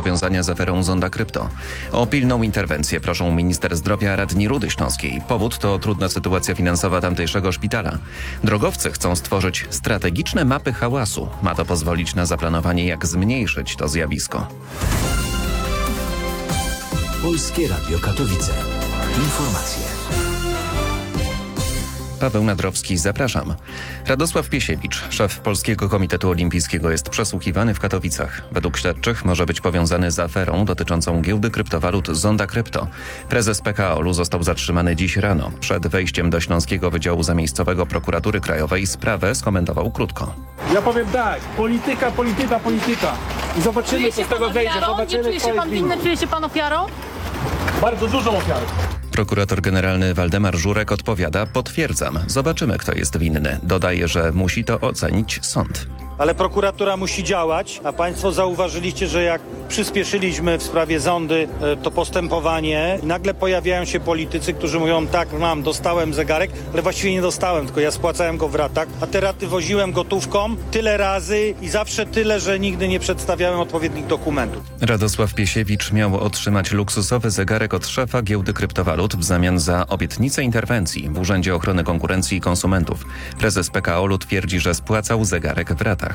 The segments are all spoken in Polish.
powiązania z aferą Zonda Krypto. O pilną interwencję proszą minister zdrowia, radni Rudy Śląskiej. Powód to trudna sytuacja finansowa tamtejszego szpitala. Drogowcy chcą stworzyć strategiczne mapy hałasu. Ma to pozwolić na zaplanowanie, jak zmniejszyć to zjawisko. Polskie Radio Katowice. Informacje. Paweł Nadrowski, zapraszam. Radosław Piesiewicz, szef Polskiego Komitetu Olimpijskiego, jest przesłuchiwany w Katowicach. Według śledczych może być powiązany z aferą dotyczącą giełdy kryptowalut Zonda Krypto. Prezes PKO-u został zatrzymany dziś rano. Przed wejściem do Śląskiego Wydziału Zamiejscowego Prokuratury Krajowej sprawę skomentował krótko. Ja powiem tak, polityka. I zobaczymy, co z tego wyjdzie. Nie czuje się pan winny, czuje się pan ofiarą? Bardzo dużą ofiarą. Prokurator generalny Waldemar Żurek odpowiada: potwierdzam, zobaczymy, kto jest winny. Dodaje, że musi to ocenić sąd. Ale prokuratura musi działać, a państwo zauważyliście, że jak przyspieszyliśmy w sprawie Zondy to postępowanie, nagle pojawiają się politycy, którzy mówią: tak, dostałem zegarek, ale właściwie nie dostałem, tylko ja spłacałem go w ratach, a te raty woziłem gotówką tyle razy i zawsze tyle, że nigdy nie przedstawiałem odpowiednich dokumentów. Radosław Piesiewicz miał otrzymać luksusowy zegarek od szefa giełdy kryptowalut w zamian za obietnicę interwencji w Urzędzie Ochrony Konkurencji i Konsumentów. Prezes PKO-u twierdzi, że spłacał zegarek w ratach.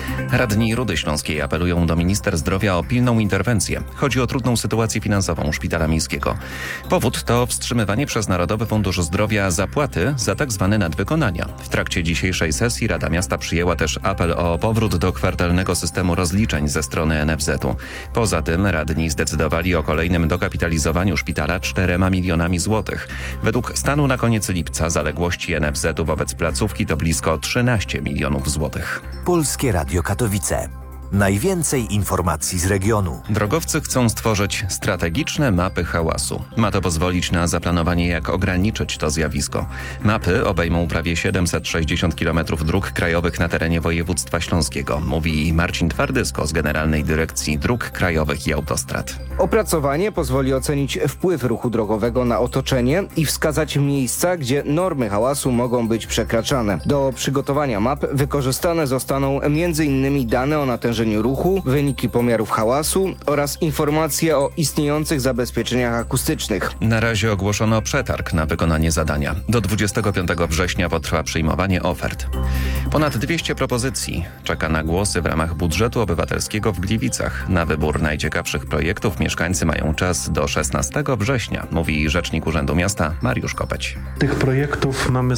Radni Rudy Śląskiej apelują do minister zdrowia o pilną interwencję. Chodzi o trudną sytuację finansową szpitala miejskiego. Powód to wstrzymywanie przez Narodowy Fundusz Zdrowia zapłaty za tzw. nadwykonania. W trakcie dzisiejszej sesji Rada Miasta przyjęła też apel o powrót do kwartalnego systemu rozliczeń ze strony NFZ-u. Poza tym radni zdecydowali o kolejnym dokapitalizowaniu szpitala 4 milionami złotych. Według stanu na koniec lipca zaległości NFZ-u wobec placówki to blisko 13 milionów złotych. Polskie Radio Katowice. Najwięcej informacji z regionu. Drogowcy chcą stworzyć strategiczne mapy hałasu. Ma to pozwolić na zaplanowanie, jak ograniczyć to zjawisko. Mapy obejmą prawie 760 km dróg krajowych na terenie województwa śląskiego, mówi Marcin Twardysko z Generalnej Dyrekcji Dróg Krajowych i Autostrad. Opracowanie pozwoli ocenić wpływ ruchu drogowego na otoczenie i wskazać miejsca, gdzie normy hałasu mogą być przekraczane. Do przygotowania map wykorzystane zostaną m.in. dane o natężeniu ruchu, wyniki pomiarów hałasu oraz informacje o istniejących zabezpieczeniach akustycznych. Na razie ogłoszono przetarg na wykonanie zadania. Do 25 września potrwa przyjmowanie ofert. Ponad 200 propozycji czeka na głosy w ramach budżetu obywatelskiego w Gliwicach. Na wybór najciekawszych projektów mieszkańcy mają czas do 16 września, mówi rzecznik Urzędu Miasta Mariusz Kopeć. Tych projektów mamy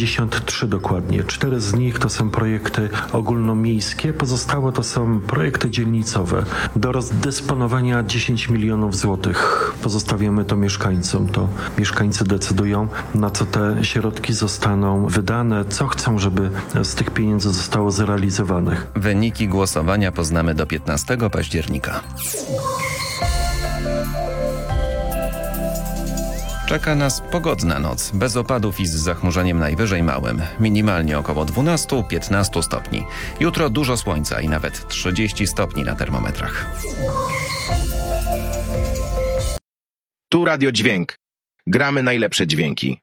193 dokładnie. 4 z nich to są projekty ogólnomiejskie, pozostałe to są projekty dzielnicowe. Do rozdysponowania 10 milionów złotych. Pozostawiamy to mieszkańcom. To mieszkańcy decydują, na co te środki zostaną wydane, co chcą, żeby z tych pieniędzy zostało zrealizowanych. Wyniki głosowania poznamy do 15 października. Czeka nas pogodna noc, bez opadów i z zachmurzeniem najwyżej małym. Minimalnie około 12-15 stopni. Jutro dużo słońca i nawet 30 stopni na termometrach. Tu Radio Dźwięk. Gramy najlepsze dźwięki.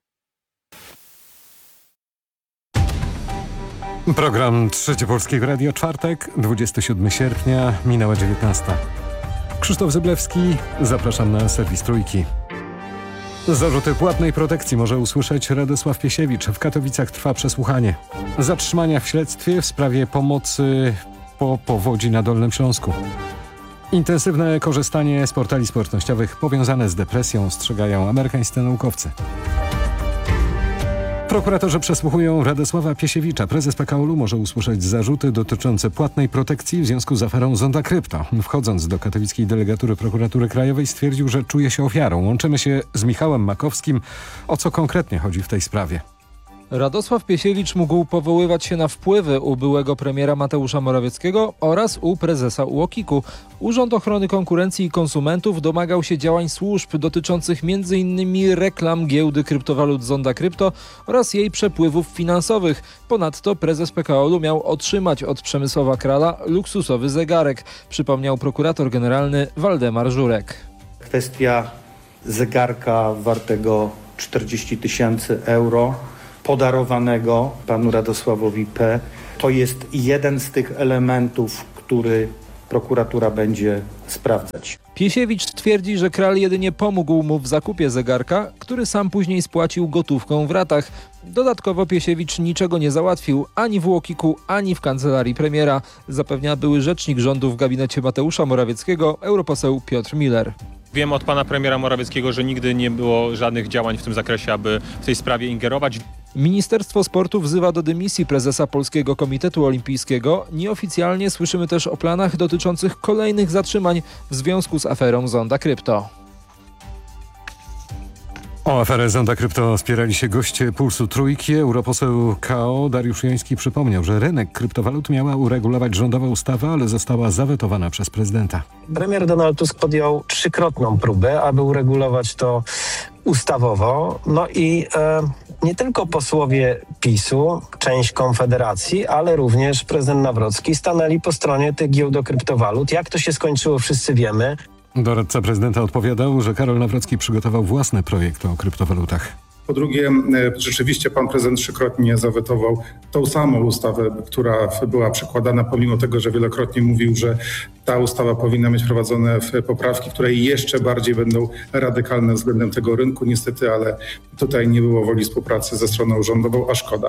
Program Trzecie Polskiego Radio, czwartek, 27 sierpnia, minęła 19. Krzysztof Zyblewski, zapraszam na serwis Trójki. Zarzuty płatnej protekcji może usłyszeć Radosław Piesiewicz. W Katowicach trwa przesłuchanie. Zatrzymania w śledztwie w sprawie pomocy po powodzi na Dolnym Śląsku. Intensywne korzystanie z portali społecznościowych powiązane z depresją ostrzegają amerykańscy naukowcy. Prokuratorzy przesłuchują Radosława Piesiewicza. Prezes PKO-u może usłyszeć zarzuty dotyczące płatnej protekcji w związku z aferą Zonda Krypto. Wchodząc do katowickiej delegatury Prokuratury Krajowej stwierdził, że czuje się ofiarą. Łączymy się z Michałem Makowskim. O co konkretnie chodzi w tej sprawie? Radosław Piesiewicz mógł powoływać się na wpływy u byłego premiera Mateusza Morawieckiego oraz u prezesa UOKiK-u. Urząd Ochrony Konkurencji i Konsumentów domagał się działań służb dotyczących m.in. reklam giełdy kryptowalut Zonda Krypto oraz jej przepływów finansowych. Ponadto prezes PKO-u miał otrzymać od Przemysława Krala luksusowy zegarek, przypomniał prokurator generalny Waldemar Żurek. Kwestia zegarka wartego 40 000 euro podarowanego panu Radosławowi P. To jest jeden z tych elementów, który prokuratura będzie sprawdzać. Piesiewicz twierdzi, że kral jedynie pomógł mu w zakupie zegarka, który sam później spłacił gotówką w ratach. Dodatkowo Piesiewicz niczego nie załatwił ani w UOKiK-u, ani w kancelarii premiera, zapewnia były rzecznik rządu w gabinecie Mateusza Morawieckiego, europoseł Piotr Miller. Wiem od pana premiera Morawieckiego, że nigdy nie było żadnych działań w tym zakresie, aby w tej sprawie ingerować. Ministerstwo Sportu wzywa do dymisji prezesa Polskiego Komitetu Olimpijskiego. Nieoficjalnie słyszymy też o planach dotyczących kolejnych zatrzymań w związku z aferą Zonda Krypto. O aferę Zonda Krypto spierali się goście Pulsu Trójki. Europoseł KO Dariusz Joński przypomniał, że rynek kryptowalut miała uregulować rządowa ustawa, ale została zawetowana przez prezydenta. Premier Donald Tusk podjął 3-krotną próbę, aby uregulować to ustawowo. No i nie tylko posłowie PiS-u, część Konfederacji, ale również prezydent Nawrocki stanęli po stronie tych giełd kryptowalut. Jak to się skończyło, wszyscy wiemy. Doradca prezydenta odpowiadał, że Karol Nawrocki przygotował własny projekt o kryptowalutach. Po drugie, rzeczywiście pan prezydent 3-krotnie zawetował tą samą ustawę, która była przekładana, pomimo tego, że wielokrotnie mówił, że ta ustawa powinna mieć wprowadzone poprawki, które jeszcze bardziej będą radykalne względem tego rynku. Niestety, ale tutaj nie było woli współpracy ze stroną rządową, a szkoda.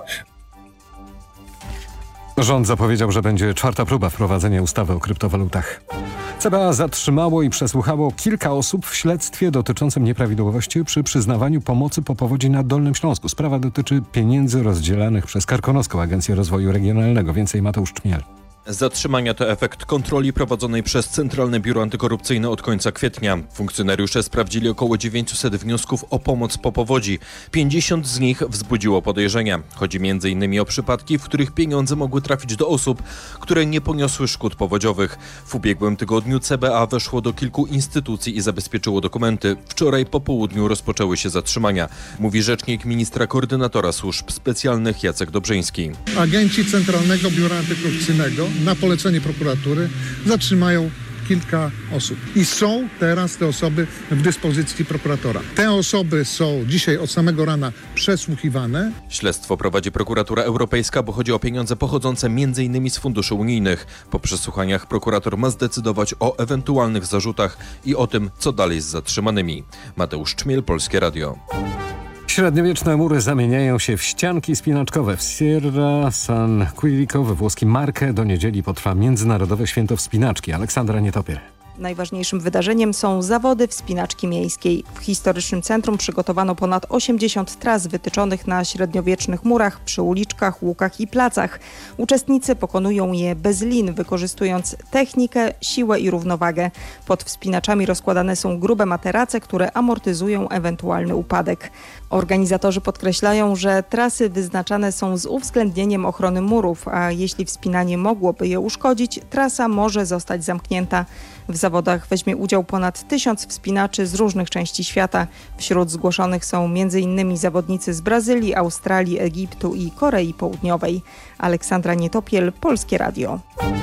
Rząd zapowiedział, że będzie 4. próba wprowadzenia ustawy o kryptowalutach. CBA zatrzymało i przesłuchało kilka osób w śledztwie dotyczącym nieprawidłowości przy przyznawaniu pomocy po powodzi na Dolnym Śląsku. Sprawa dotyczy pieniędzy rozdzielanych przez Karkonoską Agencję Rozwoju Regionalnego. Więcej Mateusz Czmiel. Zatrzymania to efekt kontroli prowadzonej przez Centralne Biuro Antykorupcyjne od końca kwietnia. Funkcjonariusze sprawdzili około 900 wniosków o pomoc po powodzi. 50 z nich wzbudziło podejrzenia. Chodzi m.in. o przypadki, w których pieniądze mogły trafić do osób, które nie poniosły szkód powodziowych. W ubiegłym tygodniu CBA weszło do kilku instytucji i zabezpieczyło dokumenty. Wczoraj po południu rozpoczęły się zatrzymania, mówi rzecznik ministra koordynatora służb specjalnych Jacek Dobrzyński. Agenci Centralnego Biura Antykorupcyjnego na polecenie prokuratury zatrzymają kilka osób. I są teraz te osoby w dyspozycji prokuratora. Te osoby są dzisiaj od samego rana przesłuchiwane. Śledztwo prowadzi prokuratura europejska, bo chodzi o pieniądze pochodzące m.in. z funduszy unijnych. Po przesłuchaniach prokurator ma zdecydować o ewentualnych zarzutach i o tym, co dalej z zatrzymanymi. Mateusz Czmiel, Polskie Radio. Średniowieczne mury zamieniają się w ścianki spinaczkowe. W Sierra San Quirico we włoskim Marche do niedzieli potrwa Międzynarodowe Święto Wspinaczki. Aleksandra Nietopier. Najważniejszym wydarzeniem są zawody wspinaczki miejskiej. W historycznym centrum przygotowano ponad 80 tras wytyczonych na średniowiecznych murach, przy uliczkach, łukach i placach. Uczestnicy pokonują je bez lin, wykorzystując technikę, siłę i równowagę. Pod wspinaczami rozkładane są grube materace, które amortyzują ewentualny upadek. Organizatorzy podkreślają, że trasy wyznaczane są z uwzględnieniem ochrony murów, a jeśli wspinanie mogłoby je uszkodzić, trasa może zostać zamknięta. W zawodach weźmie udział ponad 1000 wspinaczy z różnych części świata. Wśród zgłoszonych są m.in. zawodnicy z Brazylii, Australii, Egiptu i Korei Południowej. Aleksandra Nietopiel, Polskie Radio.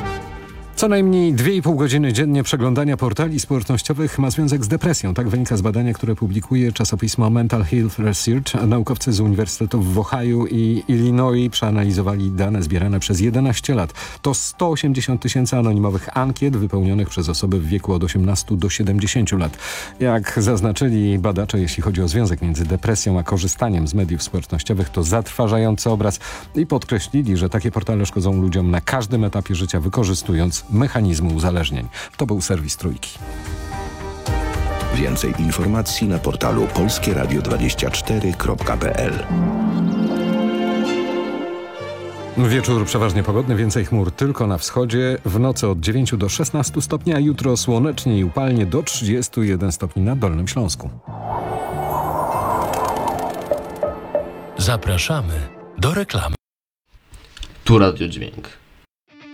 Co najmniej 2,5 godziny dziennie przeglądania portali społecznościowych ma związek z depresją. Tak wynika z badania, które publikuje czasopismo Mental Health Research. Naukowcy z uniwersytetów w Ohio i Illinois przeanalizowali dane zbierane przez 11 lat. To 180 000 anonimowych ankiet wypełnionych przez osoby w wieku od 18 do 70 lat. Jak zaznaczyli badacze, jeśli chodzi o związek między depresją a korzystaniem z mediów społecznościowych, to zatrważający obraz i podkreślili, że takie portale szkodzą ludziom na każdym etapie życia, wykorzystując mechanizmu uzależnień. To był serwis Trójki. Więcej informacji na portalu polskieradio24.pl. Wieczór przeważnie pogodny, więcej chmur tylko na wschodzie. W nocy od 9 do 16 stopni, a jutro słonecznie i upalnie do 31 stopni na Dolnym Śląsku. Zapraszamy do reklamy. Tu Radio Dźwięk.